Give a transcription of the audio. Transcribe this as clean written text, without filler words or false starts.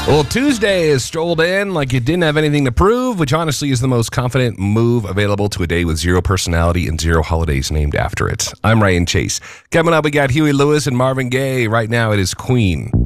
Well, Tuesday has strolled in like it didn't have anything to prove, which honestly is the most confident move available to a day with zero personality and zero holidays named after it. I'm Ryan Chase. Coming up, we got Huey Lewis and Marvin Gaye. Right now, it is Queen.